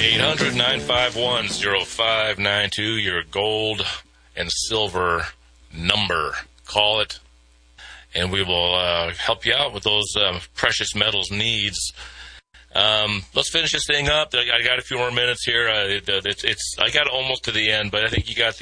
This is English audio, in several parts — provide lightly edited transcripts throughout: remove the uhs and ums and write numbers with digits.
800-951-0592, your gold and silver number. Call it, and we will help you out with those precious metals needs. Let's finish this thing up. I got a few more minutes here. I got almost to the end, but I think you got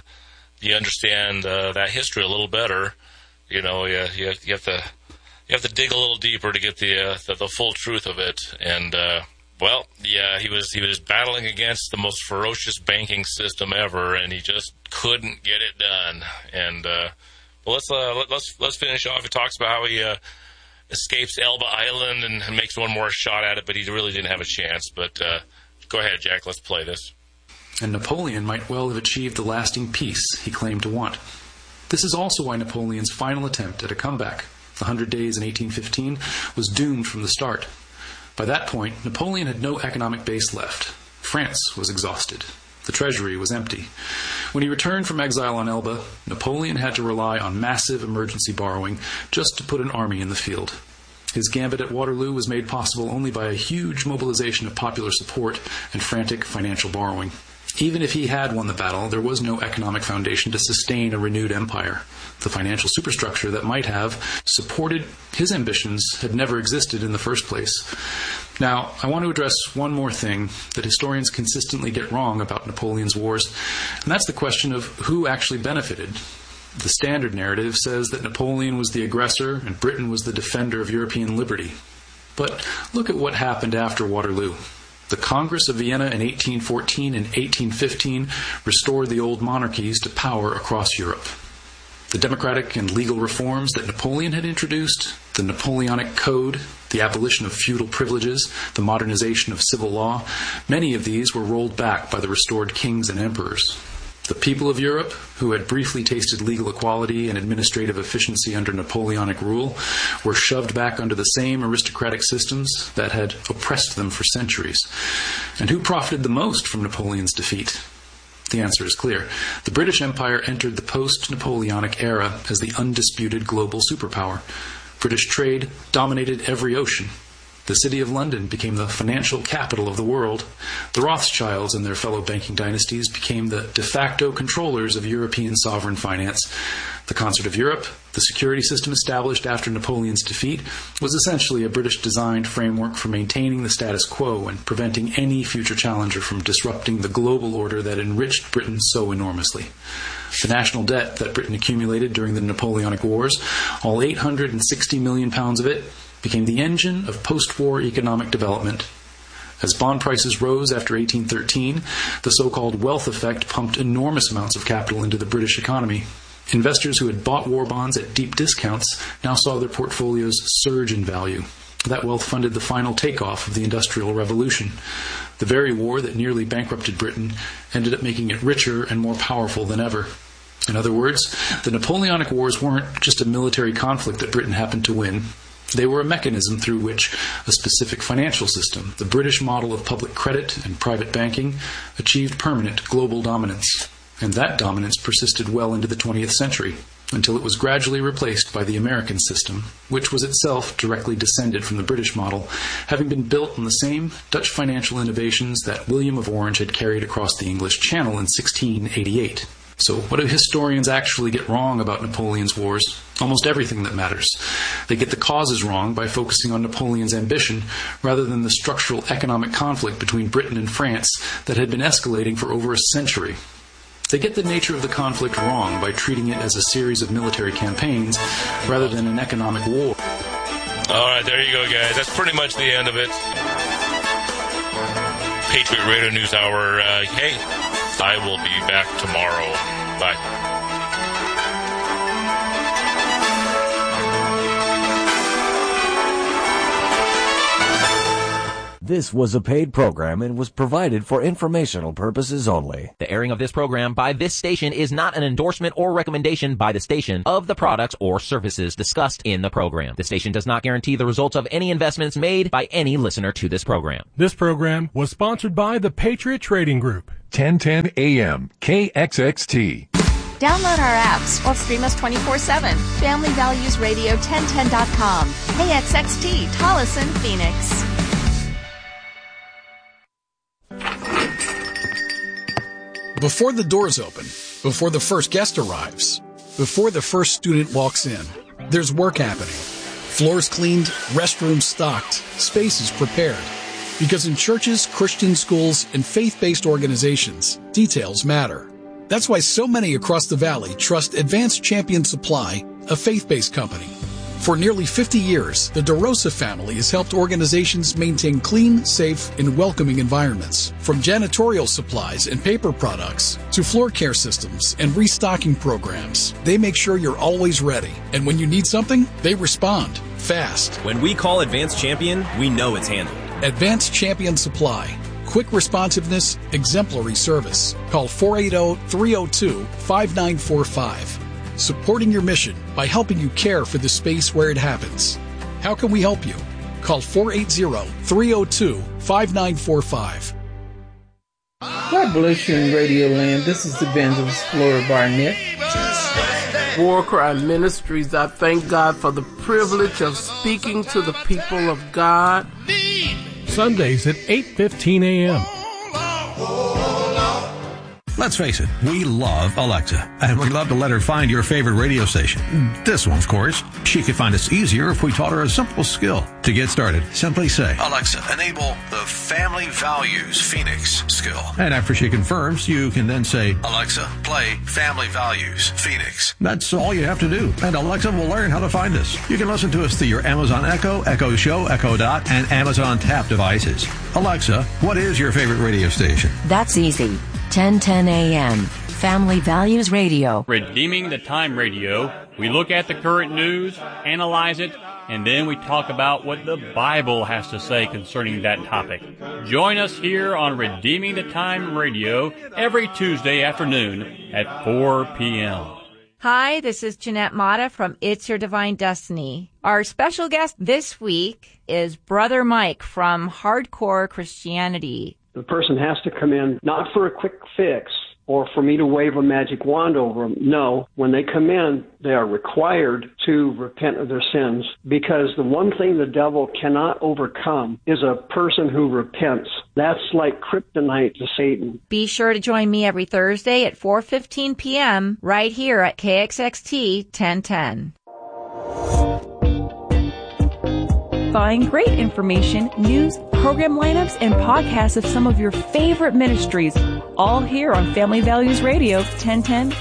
you understand that history a little better. You know, you have to dig a little deeper to get the full truth of it. And well, yeah, he was battling against the most ferocious banking system ever, and he just couldn't get it done. And well, let's finish off. It talks about how he escapes Elba Island and makes one more shot at it, but he really didn't have a chance. But go ahead, Jack. Let's play this. And Napoleon might well have achieved the lasting peace he claimed to want. This is also why Napoleon's final attempt at a comeback, the 100 Days in 1815, was doomed from the start. By that point, Napoleon had no economic base left. France was exhausted. The treasury was empty. When he returned from exile on Elba, Napoleon had to rely on massive emergency borrowing just to put an army in the field. His gambit at Waterloo was made possible only by a huge mobilization of popular support and frantic financial borrowing. Even if he had won the battle, there was no economic foundation to sustain a renewed empire. The financial superstructure that might have supported his ambitions had never existed in the first place. Now, I want to address one more thing that historians consistently get wrong about Napoleon's wars, and that's the question of who actually benefited. The standard narrative says that Napoleon was the aggressor and Britain was the defender of European liberty. But look at what happened after Waterloo. The Congress of Vienna in 1814 and 1815 restored the old monarchies to power across Europe. The democratic and legal reforms that Napoleon had introduced, the Napoleonic Code, the abolition of feudal privileges, the modernization of civil law, many of these were rolled back by the restored kings and emperors. The people of Europe, who had briefly tasted legal equality and administrative efficiency under Napoleonic rule, were shoved back under the same aristocratic systems that had oppressed them for centuries. And who profited the most from Napoleon's defeat? The answer is clear. The British Empire entered the post-Napoleonic era as the undisputed global superpower. British trade dominated every ocean. The city of London became the financial capital of the world. The Rothschilds and their fellow banking dynasties became the de facto controllers of European sovereign finance. The Concert of Europe, the security system established after Napoleon's defeat, was essentially a British-designed framework for maintaining the status quo and preventing any future challenger from disrupting the global order that enriched Britain so enormously. The national debt that Britain accumulated during the Napoleonic Wars, all 860 million pounds of it, became the engine of post-war economic development. As bond prices rose after 1813, the so-called wealth effect pumped enormous amounts of capital into the British economy. Investors who had bought war bonds at deep discounts now saw their portfolios surge in value. That wealth funded the final takeoff of the Industrial Revolution. The very war that nearly bankrupted Britain ended up making it richer and more powerful than ever. In other words, the Napoleonic Wars weren't just a military conflict that Britain happened to win. They were a mechanism through which a specific financial system, the British model of public credit and private banking, achieved permanent global dominance. And that dominance persisted well into the 20th century, until it was gradually replaced by the American system, which was itself directly descended from the British model, having been built on the same Dutch financial innovations that William of Orange had carried across the English Channel in 1688. So what do historians actually get wrong about Napoleon's wars? Almost everything that matters. They get the causes wrong by focusing on Napoleon's ambition rather than the structural economic conflict between Britain and France that had been escalating for over a century. They get the nature of the conflict wrong by treating it as a series of military campaigns rather than an economic war. All right, there you go, guys. That's pretty much the end of it. Patriot Radio News Hour. Hey, I will be back tomorrow. Bye. This was a paid program and was provided for informational purposes only. The airing of this program by this station is not an endorsement or recommendation by the station of the products or services discussed in the program. The station does not guarantee the results of any investments made by any listener to this program. This program was sponsored by the Patriot Trading Group. 1010 AM KXXT. Download our apps or stream us 24/7. Family Values Radio 1010.com. KXXT, Tolleson, Phoenix. Before the doors open, before the first guest arrives, before the first student walks in, there's work happening. Floors cleaned, restrooms stocked, spaces prepared. Because in churches, Christian schools, and faith-based organizations, details matter. That's why so many across the valley trust Advanced Champion Supply, a faith-based company. For nearly 50 years, the DeRosa family has helped organizations maintain clean, safe, and welcoming environments. From janitorial supplies and paper products to floor care systems and restocking programs, they make sure you're always ready. And when you need something, they respond fast. When we call Advanced Champion, we know it's handled. Advanced Champion Supply. Quick responsiveness, exemplary service. Call 480-302-5945. Supporting your mission by helping you care for the space where it happens. How can we help you? Call 480-302-5945. God bless you in Radio Land. This is Evangelist Flora Barnett. War Cry Ministries, I thank God for the privilege of speaking to the people of God. Sundays at 8:15 a.m. Let's face it, we love Alexa, and we'd love to let her find your favorite radio station. This one, of course. She could find us easier if we taught her a simple skill. To get started, simply say, Alexa, enable the Family Values Phoenix skill. And after she confirms, you can then say, Alexa, play Family Values Phoenix. That's all you have to do, and Alexa will learn how to find us. You can listen to us through your Amazon Echo, Echo Show, Echo Dot, and Amazon Tap devices. Alexa, what is your favorite radio station? That's easy. 1010 a.m. Family Values Radio. Redeeming the Time Radio. We look at the current news, analyze it, and then we talk about what the Bible has to say concerning that topic. Join us here on Redeeming the Time Radio every Tuesday afternoon at 4 p.m. Hi, this is Jeanette Mata from It's Your Divine Destiny. Our special guest this week is Brother Mike from Hardcore Christianity. The person has to come in not for a quick fix or for me to wave a magic wand over them. No, when they come in, they are required to repent of their sins, because the one thing the devil cannot overcome is a person who repents. That's like kryptonite to Satan. Be sure to join me every Thursday at 4:15 p.m. right here at KXXT 1010. Find great information, news, program lineups, and podcasts of some of your favorite ministries, all here on Family Values Radio 1010